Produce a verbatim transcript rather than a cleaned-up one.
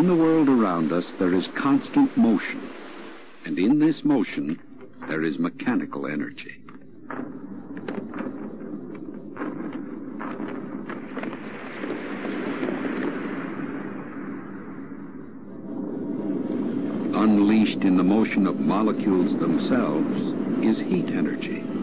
In the world around us, there is constant motion. And in this motion, there is mechanical energy. Unleashed in the motion of molecules themselves is heat energy.